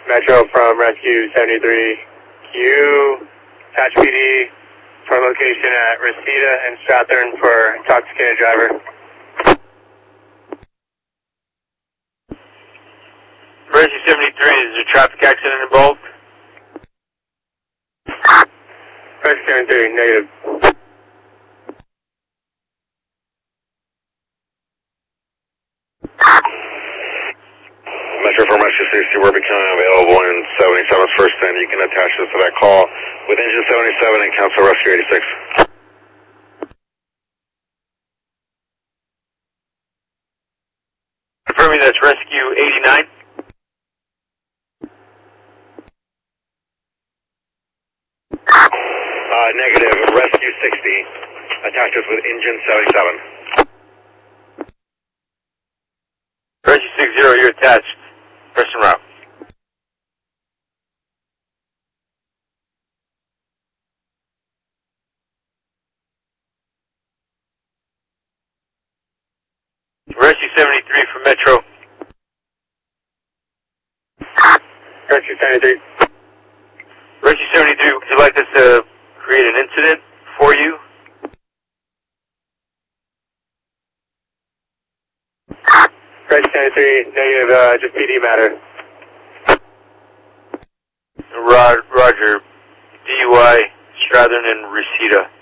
Metro from Rescue 73. Q, Attach PD for location at Reseda and Strathern for intoxicated driver. Rescue 73, is there a traffic accident involved? Rescue 73, negative. Metro from Rescue 60, we're becoming available in 77's first end. You can attach this to that call with engine 77 and cancel Rescue 86. Confirming that's Rescue 89. Negative, Rescue 60, attaches with engine 77. Rescue 60, you're attached. Press en route. Rescue 73 from Metro. Rescue 73. Rescue 73, would you like us to create an incident for you? Rescue 73, negative, just PD matter. Roger. DUI, Strathern and Reseda.